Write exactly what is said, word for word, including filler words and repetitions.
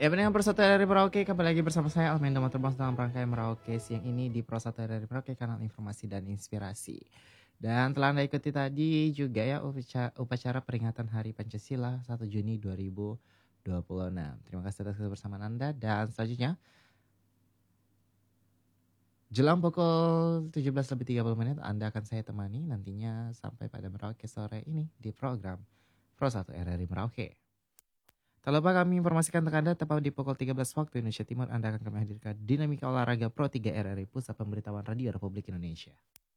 Ya pendengar Pro satu R R I Merauke, kembali lagi bersama saya Almendo Motorbang dalam rangkaian Merauke siang ini di Pro satu R R I Merauke, kanal informasi dan inspirasi. Dan telah Anda ikuti tadi juga ya upacara, upacara peringatan Hari Pancasila satu Juni dua ribu dua puluh enam. Terima kasih atas kebersamaan Anda, dan selanjutnya jelang pukul tujuh belas lebih tiga puluh menit Anda akan saya temani nantinya sampai pada Merauke sore ini di program Pro satu R R I Merauke. Tak lupa kami informasikan untuk Anda tepat di pukul tiga belas waktu Indonesia Timur Anda akan kami hadirkan Dinamika Olahraga Pro tiga R R I Pusat Pemberitahuan Radio Republik Indonesia.